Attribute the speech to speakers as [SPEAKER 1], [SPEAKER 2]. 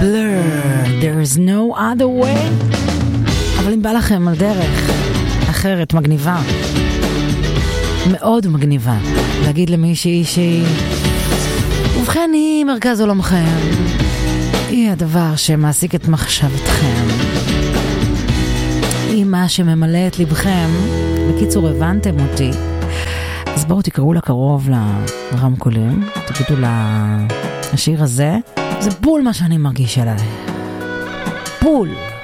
[SPEAKER 1] Blur, there is no other way. אבל אם בא לכם על דרך אחרת, מגניבה, מאוד מגניבה, להגיד למישהי שהיא, ובכן היא מרכז עולמכם, היא הדבר שמעסיק את מחשבתכם, היא מה שממלא את לבכם. בקיצור, הבנתם אותי, אז בואו תקראו לה קרוב לרמקולים, תגידו לה, השיר הזה זה בול מה שאני מרגיש עליי, בול.